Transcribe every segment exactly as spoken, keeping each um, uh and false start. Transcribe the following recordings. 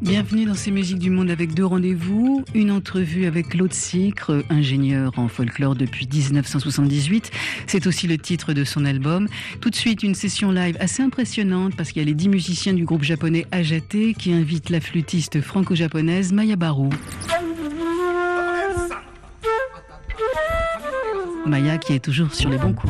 Bienvenue dans ces musiques du monde avec deux rendez-vous. Une entrevue avec Claude Sicre, ingénieur en folklore depuis dix-neuf cent soixante-dix-huit. C'est aussi le titre de son album. Tout de suite, une session live assez impressionnante parce qu'il y a les dix musiciens du groupe japonais Ajate qui invitent la flûtiste franco-japonaise Maya Baru. Maya qui est toujours sur les bons coups.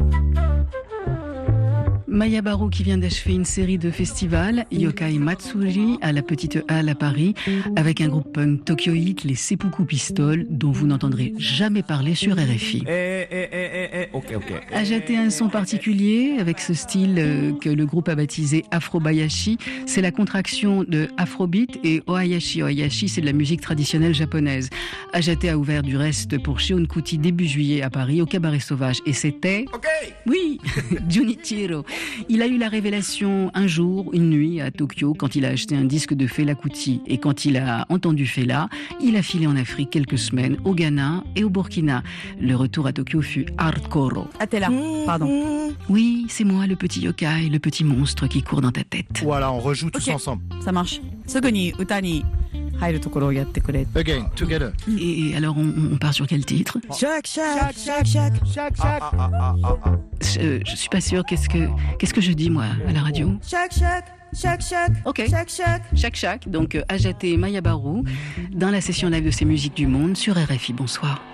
Maya Baru qui vient d'achever une série de festivals, Yokai Matsuri à la Petite Halle à Paris, avec un groupe punk tokyoïte, les Seppuku Pistols, dont vous n'entendrez jamais parler sur R F I. Eh, eh, eh, eh, eh, ok, ok. Ajate a un son particulier, avec ce style euh, que le groupe a baptisé Afrobayashi. C'est la contraction de Afrobeat et Ohayashi. Ohayashi, c'est de la musique traditionnelle japonaise. Ajate a ouvert du reste pour Shion Kuti début juillet à Paris, au Cabaret Sauvage. Et c'était... Ok. Oui, Junichiro. Il a eu la révélation un jour, une nuit, à Tokyo, quand il a acheté un disque de Fela Kuti. Et quand il a entendu Fela, il a filé en Afrique quelques semaines, au Ghana et au Burkina. Le retour à Tokyo fut hardcore. Ah, t'es là, pardon. Oui, c'est moi, le petit yokai, le petit monstre qui court dans ta tête. Voilà, on rejoue tous Ok. ensemble. Ça marche. Sugu ni uta ni hairu tokoro yatte kure. Again, together. Et alors, on, on part sur quel titre? Chaque, chaque, chaque, chaque. Chaque, chaque. Ah, ah, ah, ah, ah. je, je suis pas sûre. Qu'est-ce que, qu'est-ce que je dis, moi, à la radio? Chaque, chaque, chaque, chaque. Ok. Chaque, chaque. Chaque chaque, donc euh, Ajate et Maya Baru, dans la session live de ces musiques du monde sur R F I. Bonsoir.